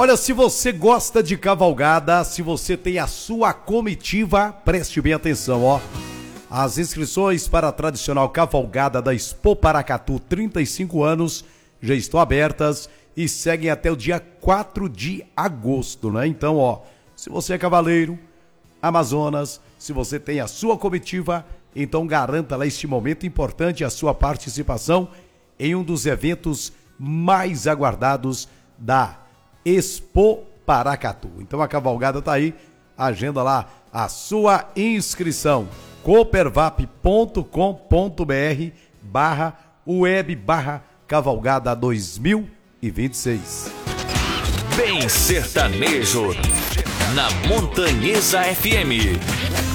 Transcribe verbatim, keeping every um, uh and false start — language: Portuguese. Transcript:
Olha, se você gosta de cavalgada, se você tem a sua comitiva, preste bem atenção, ó. As inscrições para a tradicional cavalgada da Expo Paracatu, trinta e cinco anos, já estão abertas e seguem até o dia quatro de agosto, né? Então, ó, se você é cavaleiro, Amazonas, se você tem a sua comitiva, então garanta lá este momento importante, a sua participação em um dos eventos mais aguardados da Expo Paracatu. Então a cavalgada tá aí, agenda lá a sua inscrição, coopervap ponto com ponto br barra web barra cavalgada dois mil e vinte e seis. Bem sertanejo na Montanhesa F M.